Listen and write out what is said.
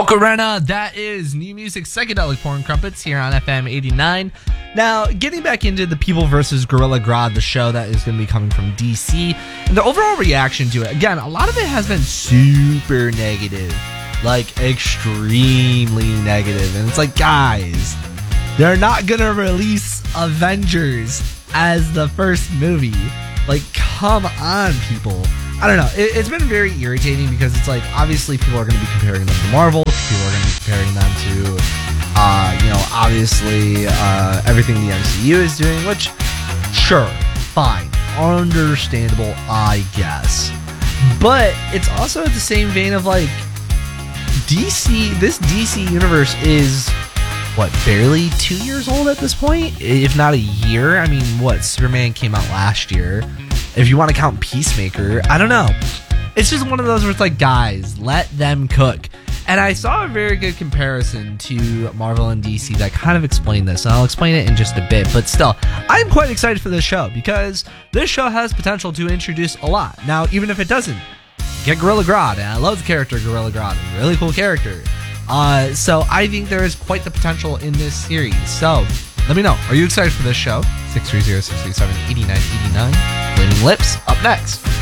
Macarena, that is new music, psychedelic porn crumpets here on FM 89. Now, getting back into the People vs. Gorilla Grodd, the show that is going to be coming from DC, and the overall reaction to it, again, a lot of it has been super negative, like extremely negative, and it's like, guys, they're not going to release Avengers as the first movie. Like, come on, people. I don't know. It's been very irritating because it's like, obviously people are going to be comparing them to Marvel. People are going to be comparing them to, obviously everything the MCU is doing, which, sure, fine, understandable, I guess. But it's also at the same vein of like, this DC universe is, what, barely 2 years old at this point? If not a year? I mean, what, Superman came out last year. If you want to count Peacemaker, I don't know. It's just one of those where it's like, guys, let them cook. And I saw a very good comparison to Marvel and DC that kind of explained this, and I'll explain it in just a bit. But still, I'm quite excited for this show because this show has potential to introduce a lot. Now, even if it doesn't, get Gorilla Grodd, and I love the character Gorilla Grodd, a really cool character. So I think there is quite the potential in this series. So let me know. Are you excited for this show? 630-637-8989. Flaming Lips up next.